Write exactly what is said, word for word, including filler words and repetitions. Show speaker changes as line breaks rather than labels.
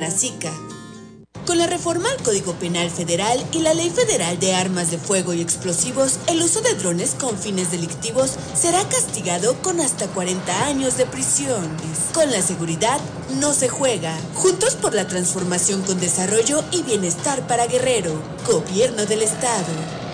la SICA. Con la reforma al Código Penal Federal y la Ley Federal de Armas de Fuego y Explosivos, el uso de drones con fines delictivos será castigado con hasta cuarenta años de prisión. Con la seguridad no se juega. Juntos por la transformación con desarrollo y bienestar para Guerrero. Gobierno del Estado.